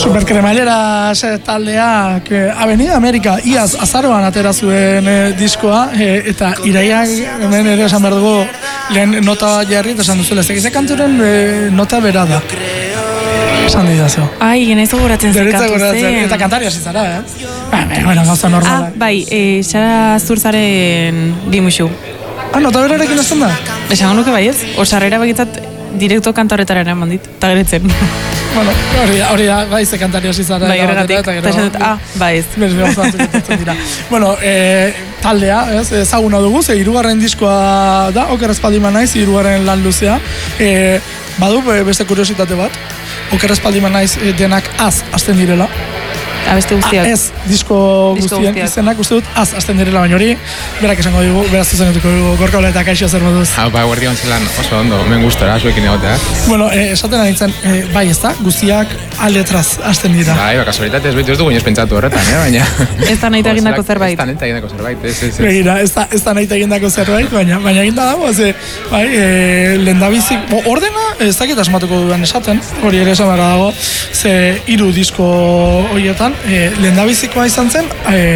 Superkremaileras taldeak Avenida Amerika iaz azaroan atera zuen diskoa eta iraiak hemen ere esan behar dugu lehen nota jarri eta esan duzuela ez kanturen nota bera da esan didazo ai, genaizu guratzen zen eta kantari hasi zara bueno, gauza normala bai, Sara Zurzaren Dimuxu nota berarekin azten da? Esango nuke bai ez, osarrera begitzat direkto kantoretara eraman dit, eta geretzen. Bueno, hori da, bai, ze kantari hasi zara. Bai, horregatik, eta esan dut, bai ez. Bueno, taldea, ezaguna dugu, ze hirugarren diskoa da, oker espaldima naiz, hirugarren lan luzea. Badu, beste kuriositate bat, oker espaldima naiz denak hasten direla. Abeste guztiak. Ez, disko guztien izenak uste dut hasten direla, baina hori berak esango dugu, beraz zuzenetuko dugu Gorka eta Kaixo zer moduz. Guardia ontzelan oso ondo, men gustora, zuekin egotea. Bueno, esaten aditzen, bai ez da, guztiak aletraz hasten dira. Bai, kasualitatez behitu ez dugu inoz pentsatu horretan, baina... Ez da nahi egindako zerbait. Ez da nahi egindako zerbait, ez. Begira, ez da nahi egindako zerbait, baina eginda dago, bai, lehendabizik, ordena, ez dakit asmatuko duen esaten, hori ere esan behar dago, ze 3 disko horietan, lehendabizikoa izan zen,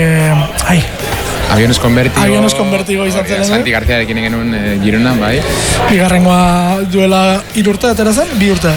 Aviones Convertigo izan zen. Santi Garziarekin genuen Girona, bai. Bigarrengoa duela 3 urte atera zen, 2 urte.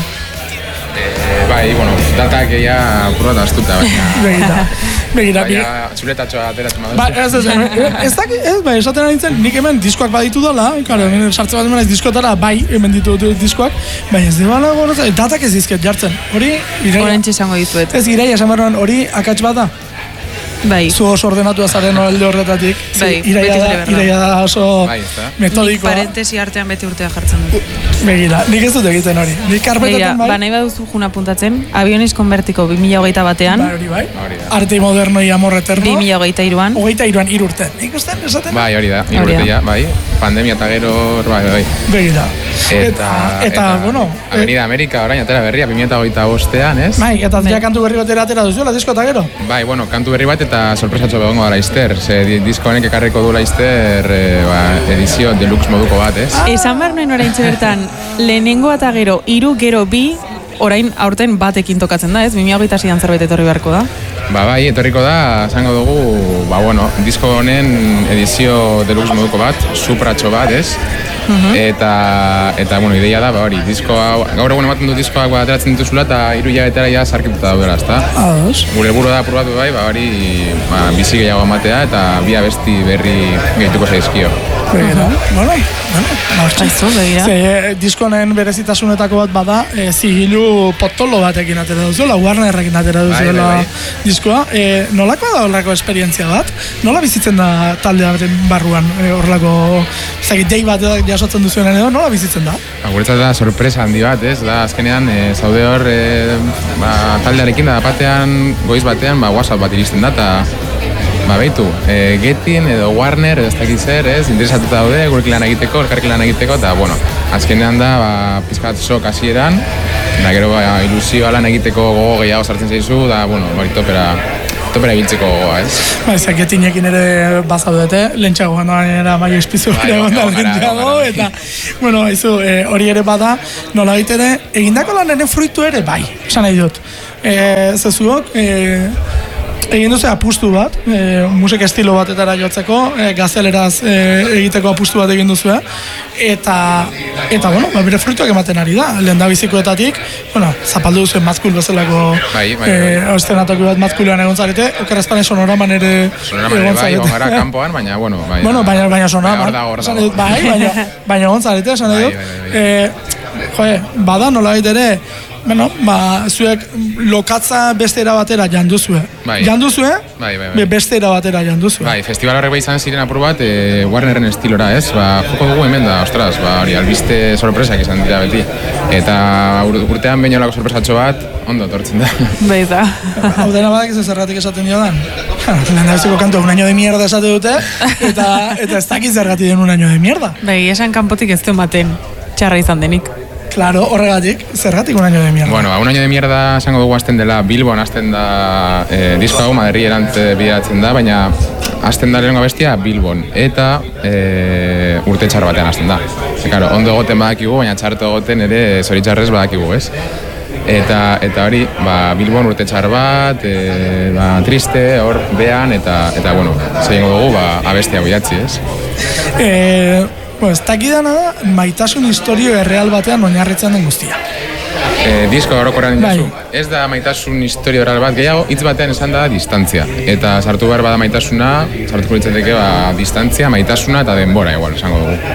Bai, bueno, datak egia purra eta astuta, baina... Begira, txuletatxoa ateratzen baduzu. Bai, esaten nintzen, nik hemen diskoak baditu dela, sartze bat hemen diskotara, bai, hemen ditut diskoak, baina ez dibala gorotzen, datak ez dizket jartzen. Hori, Horentxe esango dizuet. Ez Iraia, esan behar hori akats bat da? Bai. Zu oso ordenatu azaren alde horretatik. Bai, Iraia da oso metodikoa. Nik parentesi artean beti urtea jartzen dut. Begira, nik ez dut egiten hori. Nik karpetaten bai. Nahi baduzu juna puntatzen, Aviones Convertigo 2021 batean. Bai, hori bai. Arte moderno y amor eterno. 2023an. 23an 3 urte. Nik ustean esaten? Bai, hori da. 3 urte ja, bai. Pandemia eta gero, bai. Begira. Eta, bueno... Avenida Amerika orain atera berria, 2025an, ez? Bai, eta ja kantu berri batera atera duzuela, disko eta gero? Bai, bueno, kantu berri bat eta sorpresatxo begongo da Laizter. Ze disko honek ekarriko du Laizter edizio deluxe moduko bat, ez? Esan behar nuen orain bertan, lehenengo eta gero, 3, gero 2, orain aurten batekin tokatzen da, ez? 2026an zerbait etorri beharko da. Bai, etorriko da, esango dugu, disko honen edizio deluxe moduko bat, supratxo bat, ez? Eta bueno, ideia da, hori, disko hau, gaur egun ematen du diskoak ateratzen dituzula eta 3 hilabetera ja sarkituta daudela, ezta? Gure buru da probatu bai, hori bizi gehiago ematea eta bi abesti berri gehituko zaizkio. Bueno, diskonen berezitasunetako bat bada, zigilu potolo batekin atera duzuela, Warnerrekin atera duzuela diskoa. Nolakoa da horrelako esperientzia bat? Nola bizitzen da taldearen barruan horrelako dei bat jasotzen duzuenan edo, nola bizitzen da? Guretzat da sorpresa handi bat, ez? Da, azkenean, zaude hor taldearekin da batean, goiz batean, WhatsApp bat iristen da, eta behitu, Getin edo Warner edo ez dakit zer, ez? Interesatuta daude, gurekin lan egiteko, elkarrekin lan egiteko, eta, bueno, azkenean da, pizkat sok hasieran, da, gero, ilusioa lan egiteko gogo gehiago sartzen zaizu, da, bueno, topera ibiltzeko gogoa, ez? Ba, Getinekin ere bazaudete, lentsago gandoan bai espizu ere lentsago, eta, bueno, hori ere bada, nola ere, egindako lanaren fruitu ere, bai, esan nahi dut. Zezuok, egin duzu apustu bat, musik estilo batetara jotzeko, gazteleraz egiteko apustu bat egin duzu, eta bueno, bere fruituak ematen ari da, lehendabizikoetatik, bueno, zapaldu duzu mazkul bezalako ostenatoki bat mazkulean egon zarete, okerazpanen sonoraman ere egon zarete. Bai, gara kanpoan, baina, bueno, bai. Bueno, baina sonoraman, baina egon zarete, esan edo. Bada nola ere, bueno, zuek lokatza beste era batera janduzue. Janduzue, beste era batera janduzue. Bai, festival horrek izan ziren apur bat, Warnerren estilora, ez? Joko dugu hemen da, ostras, hori, albiste sorpresak izan dira beti. Eta urtean behin olako sorpresatxo bat, ondo tortzen da. Bai da. Hau dena badak ez zergatik esaten dio dan. Lehendabiziko kantua un año de mierda esate dute, eta ez dakit zergatik den un año de mierda. Bai, esan kanpotik ez du ematen, txarra izan denik. Claro, horregatik, zergatik un año de mierda. Bueno, un año de mierda esango dugu hasten dela Bilbon hasten da disko hau Madrilerantz bideratzen da, baina hasten da lehenengo abestia Bilbon eta urte txar batean hasten da. Claro, ondo egoten badakigu, baina txarto egoten ere zoritxarrez badakigu, ez? Eta hori, Bilbon urte txar bat, triste, hor, behan, eta bueno, zein dugu, abestia biatzi, ez? Ez dakidana da, maitasun historio erreal batean oinarritzen den guztia. Disko orokorrean dituzu. Ez da maitasun historio erreal bat, gehiago hitz batean esan da distantzia. Eta sartu behar bada maitasuna, sartuko litzateke distantzia, maitasuna eta denbora igual, esango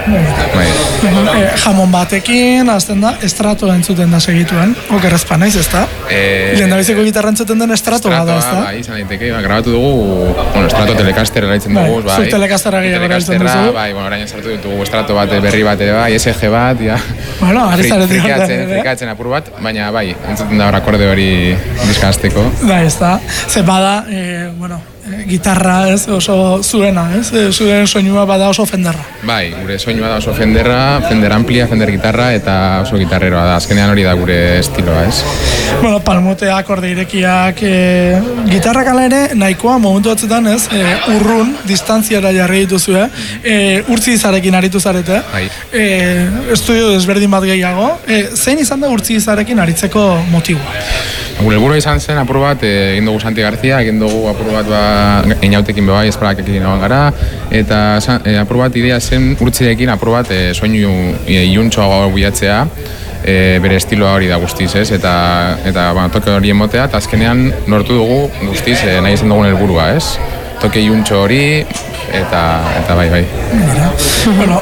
dugu. Jamon batekin, azten da, estrato entzuten da segituen. Okerrezpa naiz, ez da? Lehendabiziko gitarra entzuten den estrato bada, ez da? Bai, izan daiteke, grabatu dugu, estrato Telecaster eraitzen dugu, bai. Zut Telecastera gehiago eraitzen duzu. Bai, orain sartu ditugu estrato bat berri bat ere bai, SG bat, ja. Bueno, ari zaretik. Frikatzen apur bat, baina bai, entzuten da hor akorde hori diskazteko. Bai, ez da. Ze bada, gitarra, ez, oso zuena, ez? Zuen soinua bada oso Fenderra. Bai, gure soinua da oso Fenderra, Fender amplia, Fender gitarra, eta oso gitarreroa da. Azkenean hori da gure estiloa, ez? Bueno, palmoteak, akorde irekiak, gitarrak ala ere, nahikoa momentu batzutan, ez? Urrun, distantziara jarri dituzue, urtzizarekin aritu zarete. Bai. Estudio desberdin bat gehiago. Zein izan da urtzizarekin aritzeko motiboa? Gure helburua izan zen apur bat, egin dugu Santi García, egin dugu apur bat Einautekin bebai, espalakekin egon gara, eta apur bat idea zen urtzirekin apur bat soinu iuntxoago bilatzea, bere estiloa hori da guztiz, ez? Eta toke hori emotea, eta azkenean lortu dugu guztiz nahi izan dugun helburua, ez? Toke iuntxo hori, eta bai. Bueno,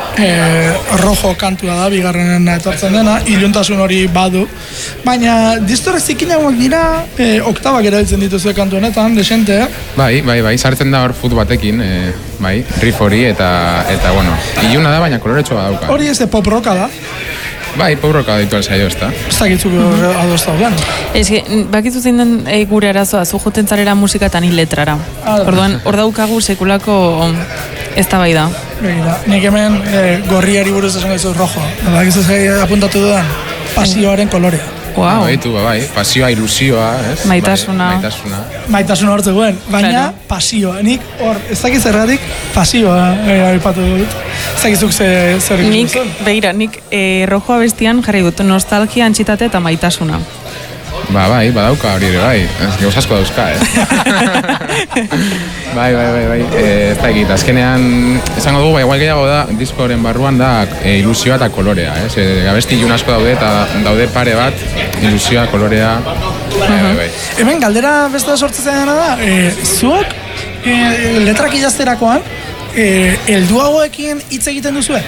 rojo kantua da, bigarrenen etortzen dena, iluntasun hori badu, baina distorre zikinagoak dira, oktabak erabiltzen dituzue kantu honetan, desente. Bai, sartzen da hor fut batekin, bai, riff hori, eta bueno, iluna da, baina koloretsua dauka. Hori ez de pop rocka da? Bai, pop rocka ditu alzaio, ez da. Ez dakitzuko adoz dauden. Ez que, bakizu zein den gure arazoa, zu joten zarela musika eta ni letrara. Orduan, hor daukagu sekulako ez da bai da. Begira, nik hemen gorriari buruz esan gaizu rojo. Bakizu zein apuntatu dudan, pasioaren kolorea. Wow. Bai, pasioa, ilusioa, ez? Maitasuna. Maitasuna hor zegoen, baina claro. Pasioa. Nik hor, ez dakiz zergatik, pasioa aipatu dut. Ez dakizuk zer ikusten zuen. Begira, nik rojoa bestian jarri dut nostalgia, antxitate eta maitasuna. Bai, badauka hori ere, bai. Ez asko dauzka, Bai. Ez da egit, azkenean, esango dugu, igual gehiago da, diskoren barruan da ilusioa eta kolorea, ez? Abesti ilun asko daude eta daude pare bat, ilusioa, kolorea, bai. Hemen, galdera beste sortzen dena da, zuok letrak idazterakoan, helduagoekin hitz egiten duzue?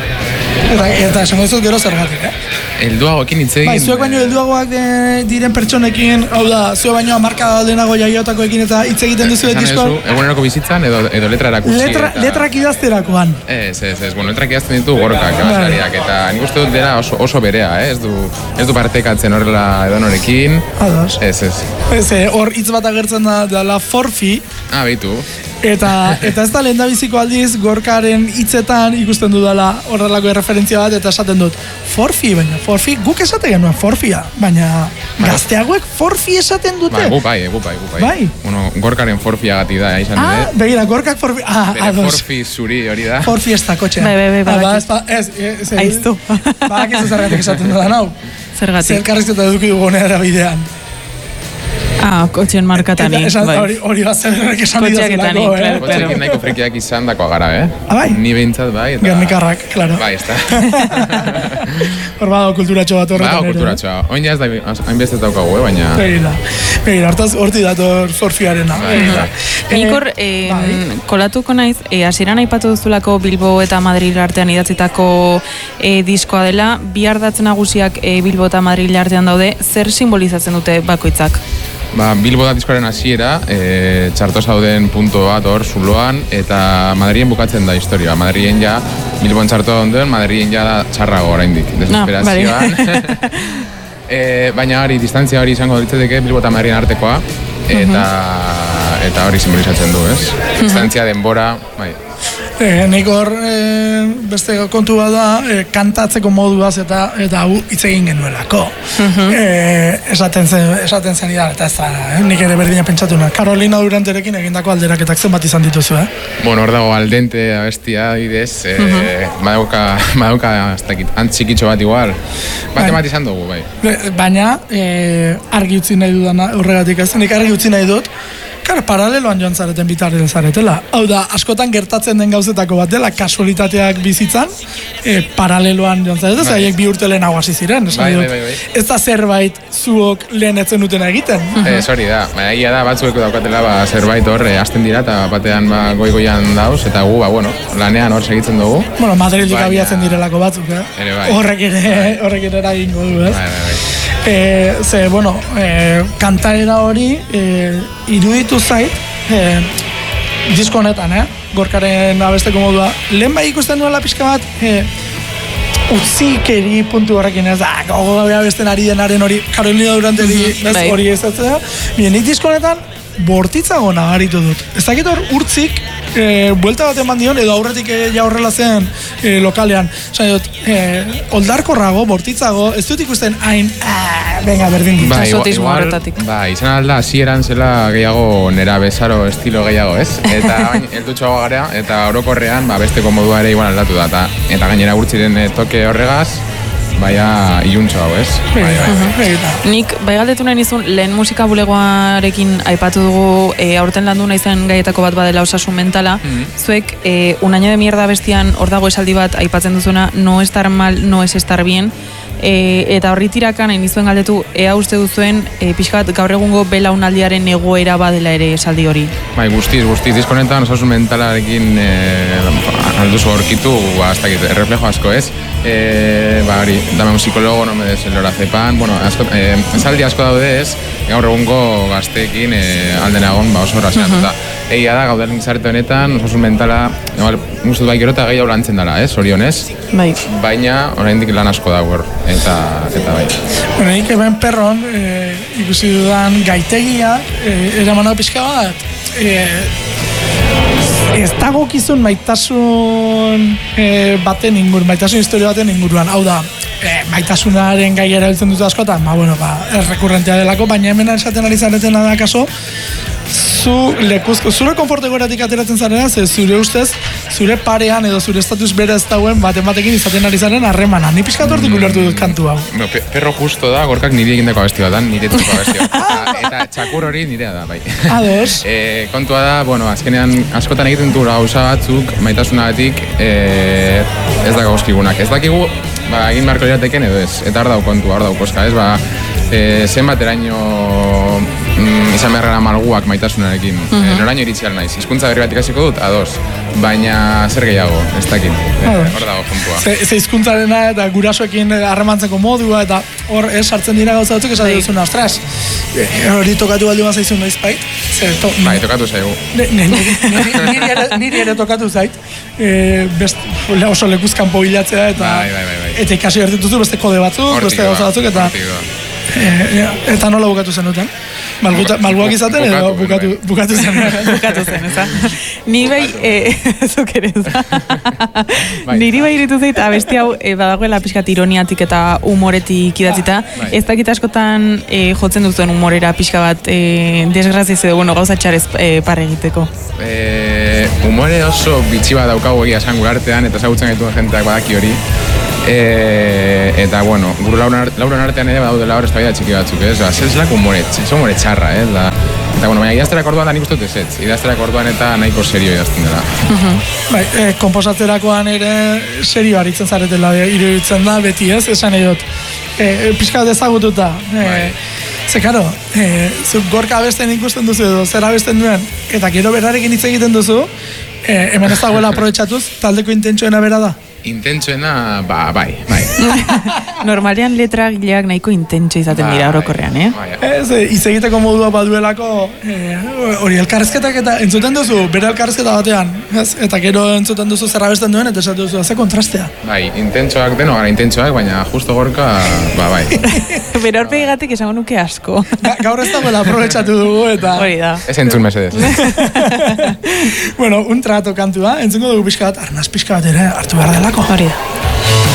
Eta esango dizut gero zergatik, Helduagoekin hitz egin... Bai, zuek baino helduagoak diren pertsonekin, hau da, zuek baino marka aldenago jaiotakoekin eta hitz egiten duzu diskoa. Eguneroko bizitzan edo letra erakutsi. Letrak idazterakoan. Ez, bueno, letrak idazten ditu gorkak, abaslariak, eta nik uste dut dela oso berea, ez du partekatzen horrela edonorekin. Ados. Ez. Hor hitz bat agertzen da la forfi. Beitu. Eta ez da lehendabiziko aldiz gorkaren hitzetan ikusten dudala horrelako referentzia bat eta esaten dut forfi, baina forfi, guk esate genuen forfia, baina gazteagoek forfi esaten dute. Bai. Bueno, gorkaren forfia gati da, izan dut. Begira, gorkak forfi, bere forfi zuri hori da. Forfi ez da kotxea. Bai. Aiztu. Ez zergatik esaten dudan, hau. Zergatik. Zerkarrizketa eduki dugunera bidean. Kotxen markatani. Hori bat zerrek esan didazulako, Kotxekin nahiko frikiak izan dakoa gara, Bai? Ni behintzat, bai. Gernikarrak, klaro. Bai, ez da. Hor badago kulturatxo bat horretan. Badago kulturatxoa. Oin ez da, hainbestet daukagu, baina... Begira, hortaz horti dator forfiarena. Nik hor, kolatuko naiz, hasieran aipatu duzulako Bilbo eta Madril artean idatzitako diskoa dela, bi ardatz nagusiak Bilbo eta Madril artean daude, zer simbolizatzen dute bakoitzak? Bilbo da diskoaren hasiera, txarto zauden punto bat hor zuloan, eta Madrilen bukatzen da historia. Madrilen ja, Bilbon txarto ondoen, Madrilen ja da txarrago oraindik, desesperazioan. Baina hori, distantzia hori izango ditzateke Bilbo eta Madrilen artekoa, eta hori simbolizatzen du, ez? Distantzia, denbora, bai. Nik hor beste kontu bat da, kantatzeko moduaz eta hau hitz egin genuelako. Esaten zen idan, eta ez da, nik ere berdina pentsatu nahi. Carolina Duranterekin egindako alderaketak zenbat izan dituzu, Bueno, hor dago Aldente abestia, idez, badauka antzikitxo bat igual. Bat izan dugu, bai. Baina, argi utzi nahi dudana horregatik ez, nik argi utzi nahi dut, paraleloan joan zareten bitarrela zaretela. Hau da, askotan gertatzen den gauzetako bat dela, kasualitateak bizitzan, paraleloan joan zareten, haiek bi urte lehen hasi ziren. Bai. Ez da zerbait zuok lehen etzen dutena egiten. Hori da, egia da, batzuek daukatela zerbait hor, hasten dira, eta batean goi-goian dauz, eta gu, lanean hor segitzen dugu. Bueno, Madridik abiatzen direlako batzuk, horrek ere eragingo du, kantaera hori iruditu zait disko honetan, Gorkaren abesteko modua, lehen bai ikusten duela pixka bat utzikeri puntu horrekin ez da, gogo gabe abesten ari denaren hori Carolina Duranteri hori ez da, nik disko honetan bortitzago nagaritu dut. Ez dakit hor urtzik buelta bat eman dion, edo aurretik ja horrela zen lokalean. Osa dut, oldarkorrago, bortitzago, ez dut ikusten hain, venga, berdin dit. Esotismo horretatik. Izan alda, hasieran zela gehiago nera bezaro estilo gehiago, ez? Eta bain, eldutxoago gara, eta orokorrean, besteko modua ere igual aldatu da. Eta gainera urtziren toke horregaz, baina iluntxo hau, ez? Nik, galdetu nahi nizun, lehen musika bulegoarekin aipatu dugu, aurten landu nahi zen gaietako bat badela osasun mentala, zuek, un año de mierda bestian hor dago esaldi bat aipatzen duzuna, no estar mal, no es estar bien, eta horri tirakan nahi nizuen galdetu, ea uste duzuen, pixka bat gaur egungo belaunaldiaren egoera badela ere esaldi hori. Bai, guztiz, diskonetan osasun mentalarekin alduzu horkitu, hasta que reflejo asko, ez? Hori, dame un psikologo, no me des el lorazepam, esaldi asko daude ez, gaur egungo gazteekin alden egon, oso horazeatuta. Egia da, gauden gizarte honetan, osasun mentala, guztut bai gero eta gehiago lantzen dela, zorionez? Bai. Baina, oraindik lan asko dago, eta bai. Bueno, nik eben perron, ikusi dudan gaitegia, eraman hau pixka bat, ez dagokizun maitasun baten inguruan, maitasun historia baten inguruan, hau da, maitasunaren gai erabiltzen dut askotan, errekurrentea delako, baina hemen esaten ari zaretena da kaso, zure konforte goratik ateratzen zarena, ze zure ustez, zure parean edo zure estatus bere ez dauen batekin izaten ari zaren harremana. Ni pixkat hortik ulertu dut kantu hau. Perro justo da, Gorkak nire egindako abesti bat, nire tuko abesti bat. Eta txakur hori nirea da, bai. Ados. Kontua da, azkenean askotan egiten dut gauza batzuk, maitasunagatik ez da gauzkigunak. Ez dakigu, egin marko lirateken edo ez, eta hor dau kontua, hor dau koska, ez, zenbateraino izan beharra malguak maitasunarekin. Noraino iritsi naiz. Hizkuntza berri bat ikasiko dut, ados. Baina zer gehiago, ez dakit. Hor dago kontua. Ze hizkuntzarena eta gurasoekin harremantzeko modua, eta hor sartzen dira gauza batzuk esan duzuna, ostras, hori tokatu baldu bat zaizun noiz bait. Bai, tokatu zaigu. Niri ere tokatu zait. Oso lekuzkanpo bilatzea, eta ikasi bertituzu beste kode batzuk, beste gauza batzuk, eta nola bukatu zenuten? Malguak izaten edo bukatu zen? Bukatu zen, eza. Ni bai, zuk ere, eza. Niri bai iritu zait, abesti hau badagoela pixkat ironiatik eta humoretik idatzita. Ez dakit askotan jotzen duzuen humorera pixka bat desgraziaz edo, gauza txarez parre egiteko. Humore oso bitxi bat daukagu egia esan gure artean, eta ezagutzen gaituen jenteak badaki hori. Eta, gure lauren artean ere badaudela hor eztabaida txiki batzuk, ez? Zelzelako humore txarra, ez? Eta, baina idazterak orduan da nik uste dut ezetz. Idazterak orduan eta nahiko serio idazten dela. Bai, komposatzerakoan ere serio aritzen zaretela iruditzen da, beti ez, esan nahi dut. Pixka bat ezagututa. Ze, karo, Gorka abesten ikusten duzu edo, zer abesten duen, eta gero berarekin hitz egiten duzu, hemen ez dagoela aprobetxatuz, taldeko intentsioena bera da. Intentsuena, bai. Normalean letra gileak nahiko intentsu izaten dira orokorrean, Ez, izegiteko modua baduelako, hori elkarrezketak eta entzuten duzu, bere elkarrezketa batean, ez? Eta gero entzuten duzu zer abesten duen, eta esaten duzu, ze kontrastea. Bai, intentsuak deno gara intentsuak, baina justo gorka, bai. Bere horpegatik esango nuke asko. Gaur ez dagoela aprobetxatu dugu, eta... Hori da. Ez entzun mesedez. Bueno, un trato kantua, entzungo dugu pixka bat, arnaz pixka bat ere hartu behar delako. Hori da.